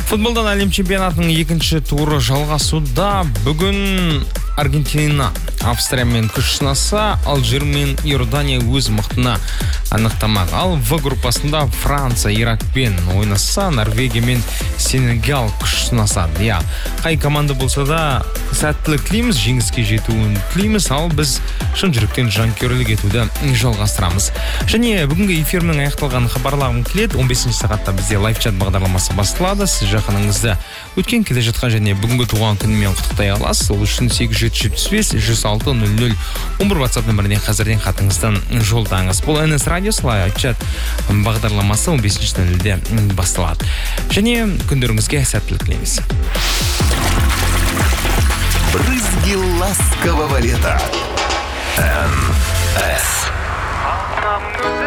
Футболдан әлем чемпионатының екінші туры жалғасуда. Бүгін Аргентина Австриямен күш сынаса, Алжир мен Иордания өз мықтына анықтамақ. Ал В группасында Франция Иракпен ойнаса, Норвегия мен Сенегал күш сынасады. Қай команда болса да сәттілік тілейміз, жеңіске жетуін тілейміз, ал біз шын жүректен жанкүйерлік етуді жалғастырамыз. Және бүгінгі эфирінің аяқталғанын хабарлағым келеді. 15 сағатта бізде лайфчат бағдарламасы басталады. Сіз жақыныңызды өткен келе жатқан және бүгінгі туған күнімен құттықтай аласыз. Ол үшін 875-106-00 WhatsApp нөміріне қазірден хатыңыздан жолдаңыз. Бұл НС радиосы лайфчат бағдарламасы 15-нөлде басталады. Және күндеріңізге сәттілік тілейміз. Брызги ласкового лета. НС.